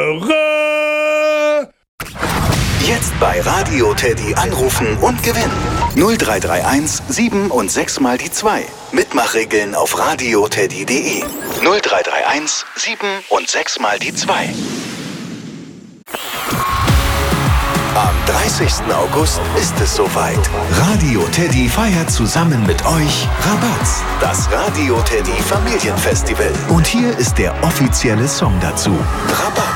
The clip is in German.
Jetzt bei Radio Teddy anrufen und gewinnen. 0331 7 und 6 mal die 2. Mitmachregeln auf radioteddy.de. 0331 7 und 6 mal die 2. Am 30. August ist es soweit. Radio Teddy feiert zusammen mit euch Rabatz, das Radio Teddy Familienfestival. Und hier ist der offizielle Song dazu. Rabatz.